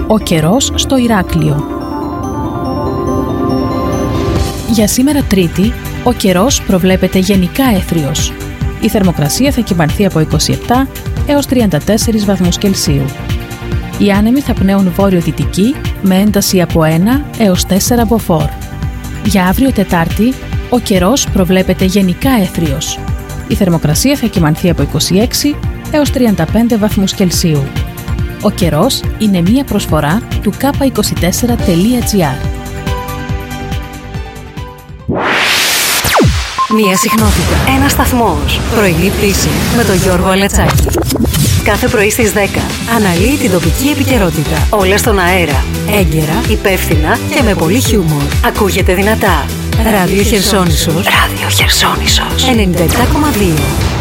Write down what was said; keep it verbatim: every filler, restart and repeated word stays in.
Ο καιρός στο Ηράκλειο. Για σήμερα Τρίτη, ο καιρός προβλέπεται γενικά έθριος. Η θερμοκρασία θα κυμανθεί από είκοσι επτά έως τριάντα τέσσερις βαθμούς Κελσίου. Οι άνεμοι θα πνέουν βόρειο-δυτική με ένταση από ένα έως τέσσερα μποφόρ. Για αύριο Τετάρτη, ο καιρός προβλέπεται γενικά έθριος. Η θερμοκρασία θα κυμανθεί από είκοσι έξι έως τριάντα πέντε βαθμούς Κελσίου. Ο καιρός είναι μία προσφορά του κάπα είκοσι τέσσερα τελεία τζι άρ. Μία συχνότητα, ένας σταθμός. Πρωινή πτήση με τον Γιώργο Αλετσάκη. Κάθε πρωί στις δέκα αναλύει την τοπική επικαιρότητα. Όλα στον αέρα. Έγκαιρα, υπεύθυνα και με πολύ χιούμορ. Ακούγεται δυνατά. Ράδιο Χερσόνησος. Ράδιο Χερσόνησος. ενενήντα επτά κόμμα δύο.